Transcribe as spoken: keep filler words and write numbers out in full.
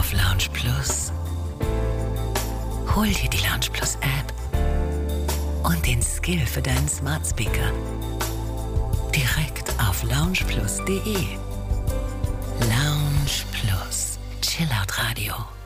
auf Lounge Plus? Hol dir die Lounge Plus App und den Skill für deinen Smart Speaker direkt auf lounge plus punkt de. Lounge Plus, Chillout Radio.